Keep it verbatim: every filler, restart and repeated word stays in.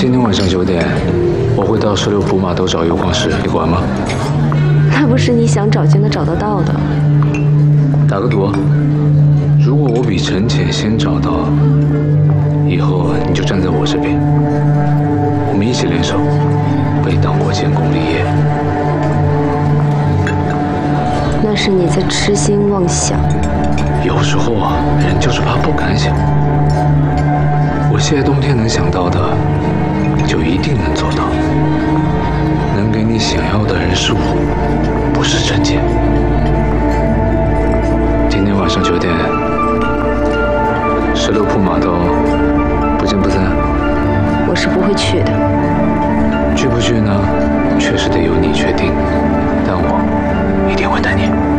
今天晚上九点，我会到十六铺码头找油矿石，你管吗？ 那不是你想找就能找得到的。 打个赌，如果我比陈浅先找到，以后你就站在我这边，我们一起联手为党国建功立业。 那是你在痴心妄想。 有时候啊，人就是怕不敢想。我谢冬天能想到的，就一定能做到。能给你想要的人事物，不是证件。今天晚上九点，十六铺码头，不见不散。 我是不会去的。 去不去呢？确实得由你决定，但我一定会带你。